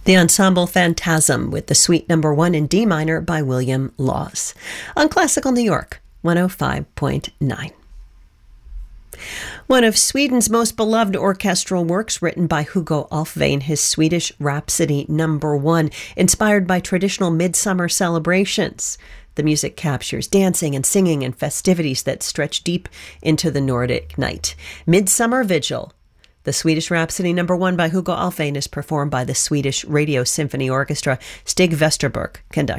The Ensemble Phantasm with the Suite Number 1 in D minor by William Laws on Classical New York 105.9. One of Sweden's most beloved orchestral works, written by Hugo Alfvén, his Swedish Rhapsody Number 1, inspired by traditional midsummer celebrations. The music captures dancing and singing and festivities that stretch deep into the Nordic night. Midsummer Vigil. The Swedish Rhapsody Number 1 by Hugo Alfvén is performed by the Swedish Radio Symphony Orchestra. Stig Vesterberg conducts.